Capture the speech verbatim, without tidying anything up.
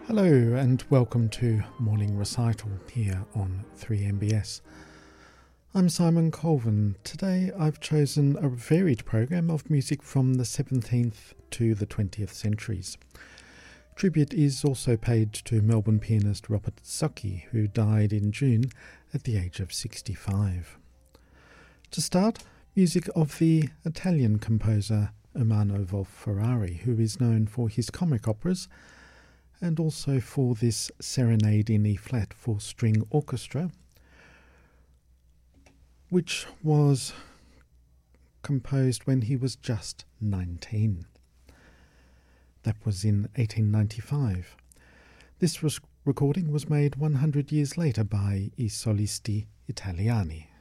Hello and welcome to Morning Recital here on three M B S. I'm Simon Colvin. Today I've chosen a varied program of music from the seventeenth to the twentieth centuries. Tribute is also paid to Melbourne pianist Robert Zucchi, who died in June at the age of sixty-five. To start, music of the Italian composer Ermanno Wolf-Ferrari, who is known for his comic operas and also for this Serenade in E-flat for string orchestra, which was composed when he was just nineteen. That was in eighteen ninety-five. This res- recording was made one hundred years later by I Solisti Italiani.